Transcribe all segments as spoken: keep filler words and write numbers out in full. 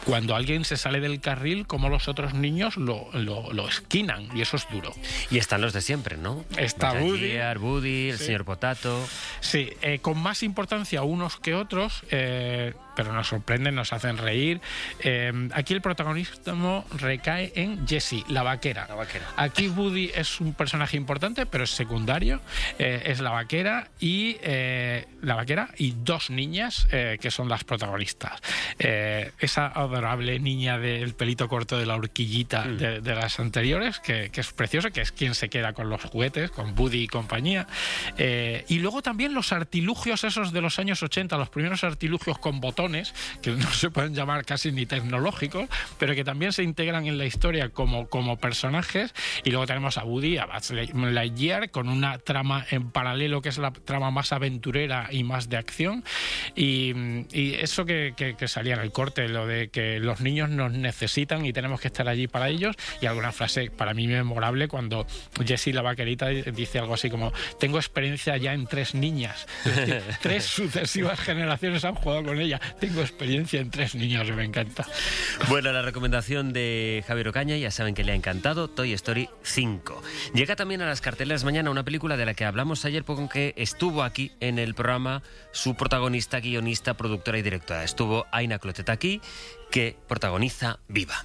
cuando alguien se sale del carril, como los otros niños lo, lo, lo esquinan, y eso es duro. Y están los de siempre, ¿no? Está Woody, Woody, el sí. señor Potato. Sí, eh, con más importancia unos que otros, eh, pero nos sorprenden, nos hacen reír. Eh, aquí el protagonismo recae en Jessie, la vaquera. La vaquera. Aquí Woody es un personaje importante, pero es secundario. Eh, es la vaquera y eh, la vaquera y dos niñas eh, que son las protagonistas. Eh, esa adorable niña del pelito corto, de la horquillita mm. de, de las anteriores, que, que es preciosa, que es quien se queda con los juguetes, con Woody y compañía. Eh, y luego también los artilugios esos de los años ochenta, los primeros artilugios con botones, que no se pueden llamar casi ni tecnológicos, pero que también se integran en la historia como, como personajes. Y luego tenemos a Woody, a Buzz Lightyear, con una trama en paralelo que es la trama más aventurera y más de acción. Y, y eso que, que, que salía en el corte, lo de que los niños nos necesitan y tenemos que estar allí para ellos. Y alguna frase para mí memorable cuando Jessie, la vaquerita, dice algo así como: tengo experiencia ya en tres niñas. Es decir, tres sucesivas generaciones han jugado con ella. Tengo experiencia en tres niños, me encanta. Bueno, la recomendación de Javier Ocaña, ya saben que le ha encantado, Toy Story cinco. Llega también a las carteleras mañana una película de la que hablamos ayer porque estuvo aquí en el programa su protagonista, guionista, productora y directora. Estuvo Aina Clotet aquí, que protagoniza Viva.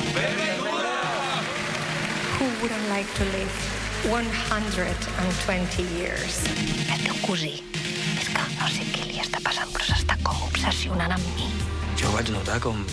Who wouldn't like to live one hundred twenty years? El teu cosí és que no sé què li està passant, però s'està com obsessionant amb mi. Jo vaig notar com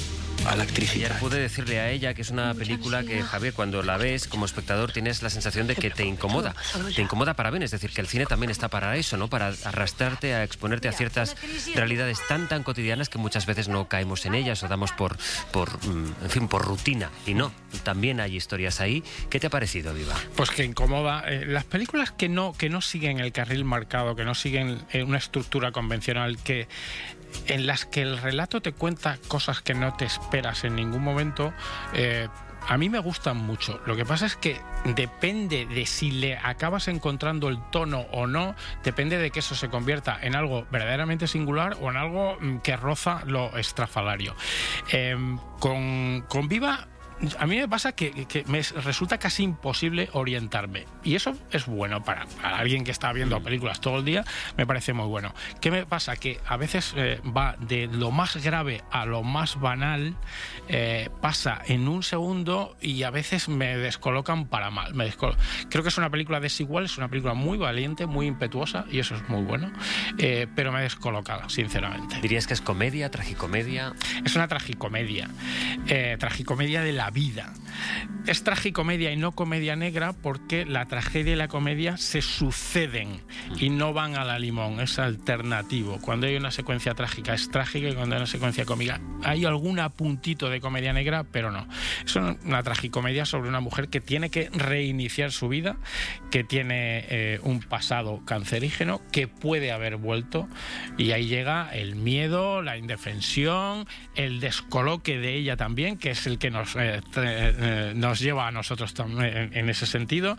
Ayer pude decirle a ella que es una película que, Javier, cuando la ves como espectador tienes la sensación de que te incomoda. Te incomoda para bien, es decir, que el cine también está para eso, ¿no? Para arrastrarte, a exponerte a ciertas realidades tan tan cotidianas que muchas veces no caemos en ellas o damos por, por en fin, por rutina. Y no, también hay historias ahí. ¿Qué te ha parecido, Viva? Pues que incomoda. Eh, las películas que no, que no siguen el carril marcado, que no siguen eh, una estructura convencional, que en las que el relato te cuenta cosas que no te esperas en ningún momento, eh, a mí me gustan mucho. Lo que pasa es que depende de si le acabas encontrando el tono o no, depende de que eso se convierta en algo verdaderamente singular o en algo que roza lo estrafalario. Eh, con, con Viva, a mí me pasa que, que me resulta casi imposible orientarme, y eso es bueno para, para alguien que está viendo películas todo el día. Me parece muy bueno. ¿Qué me pasa? Que a veces eh, va de lo más grave a lo más banal, eh, pasa en un segundo y a veces me descolocan para mal. Me descolo- Creo que es una película desigual, es una película muy valiente, muy impetuosa, y eso es muy bueno, eh, pero me descoloca, sinceramente. ¿Dirías que es comedia, tragicomedia? Es una tragicomedia, eh, tragicomedia de la vida. Es tragicomedia y no comedia negra porque la tragedia y la comedia se suceden y no van a la limón, es alternativo. Cuando hay una secuencia trágica es trágica, y cuando hay una secuencia cómica hay algún puntito de comedia negra, pero no. Es una tragicomedia sobre una mujer que tiene que reiniciar su vida, que tiene eh, un pasado cancerígeno, que puede haber vuelto, y ahí llega el miedo, la indefensión, el descoloque de ella también, que es el que nos eh, eh, nos lleva a nosotros también en, en ese sentido.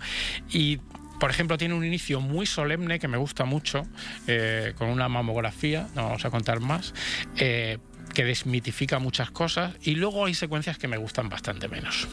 Y por ejemplo, tiene un inicio muy solemne que me gusta mucho, eh, con una mamografía, no vamos a contar más, eh, que desmitifica muchas cosas, y luego hay secuencias que me gustan bastante menos.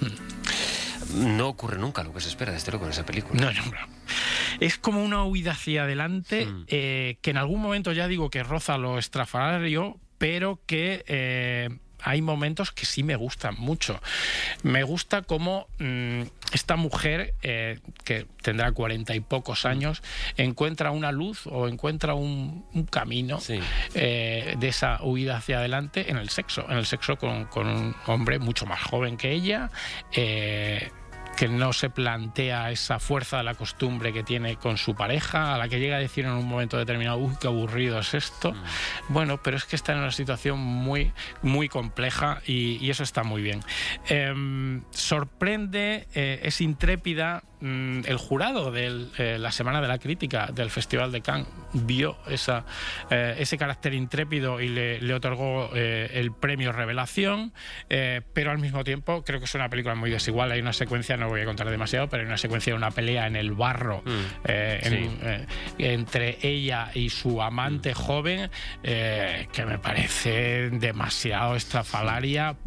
No ocurre nunca lo que se espera, desde luego, en esa película. No, no, no. Es como una huida hacia adelante, mm. eh, que en algún momento, ya digo, que roza lo estrafalario, pero que eh, hay momentos que sí me gustan mucho. Me gusta cómo mmm, esta mujer, eh, que tendrá cuarenta y pocos años, encuentra una luz o encuentra un, un camino, sí. eh, de esa huida hacia adelante en el sexo, en el sexo con, con un hombre mucho más joven que ella, eh, que no se plantea esa fuerza de la costumbre que tiene con su pareja, a la que llega a decir en un momento determinado: uy, qué aburrido es esto. Mm. Bueno, pero es que está en una situación muy, muy compleja, y, y eso está muy bien. Eh, sorprende, eh, es intrépida. Mm, el jurado de eh, la Semana de la Crítica del Festival de Cannes vio esa, eh, ese carácter intrépido y le, le otorgó eh, el premio Revelación, eh, pero al mismo tiempo creo que es una película muy desigual. Hay una secuencia, no voy a contar demasiado, pero hay una secuencia de una pelea en el barro, mm, eh, en, sí. eh, entre ella y su amante mm. joven, eh, que me parece demasiado estrafalaria.